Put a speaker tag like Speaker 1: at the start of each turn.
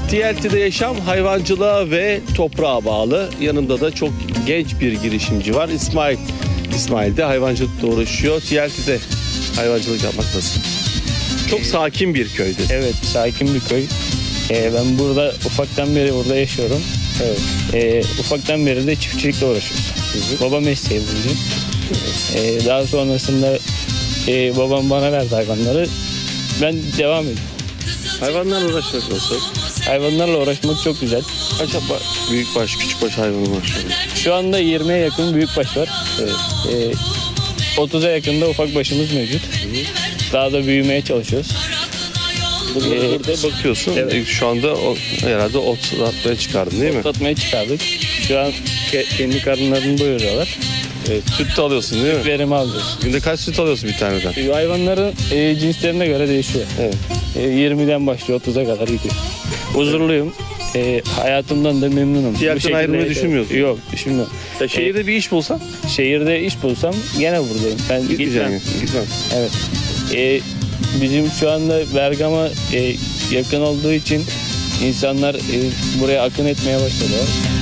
Speaker 1: TLT'de yaşam hayvancılığa ve toprağa bağlı. Yanımda da çok genç bir girişimci var. İsmail. İsmail de hayvancılıkla uğraşıyor. TLT'de hayvancılık yapmak nasıl? Çok sakin bir köyde.
Speaker 2: Evet, sakin bir köy. Ben burada ufaktan beri burada yaşıyorum.
Speaker 1: Evet.
Speaker 2: Ufaktan beri de çiftçilikle uğraşıyoruz. Baba mesleği bu bizim. Daha sonrasında babam bana verdi hayvanları. Ben devam ediyorum.
Speaker 1: Hayvanlarla uğraşmak nasıl?
Speaker 2: Hayvanlarla uğraşmak çok güzel.
Speaker 1: Acaba büyükbaş, küçükbaş hayvanı var şöyle.
Speaker 2: Şu anda 20'ye yakın büyükbaş var.
Speaker 1: Evet.
Speaker 2: 30'a yakın da ufak başımız mevcut. Daha da büyümeye çalışıyoruz.
Speaker 1: Burada bakıyorsun.
Speaker 2: Evet.
Speaker 1: Şu anda herhalde ot atmaya çıkardın değil mi?
Speaker 2: Satmaya çıkardık. Şu an kendi karınlarını doyuruyorlar.
Speaker 1: Evet. Süt de alıyorsun değil mi?
Speaker 2: Verimi alıyoruz.
Speaker 1: Günde kaç süt alıyorsun bir taneden?
Speaker 2: Hayvanların cinslerine göre değişiyor.
Speaker 1: Evet.
Speaker 2: 20'den başlıyor 30'a kadar gidiyor. Huzurluyum. Hayatımdan da memnunum. Bu
Speaker 1: Diğerden
Speaker 2: şekilde
Speaker 1: ayrılmayı düşünmüyorsun.
Speaker 2: Yok, düşünmüyorum.
Speaker 1: Şehirde bir iş bulsan?
Speaker 2: Şehirde iş bulsam gene buradayım. Ben gitmem.
Speaker 1: Gitmem.
Speaker 2: Evet. Bizim şu anda Bergama yakın olduğu için insanlar buraya akın etmeye başladı.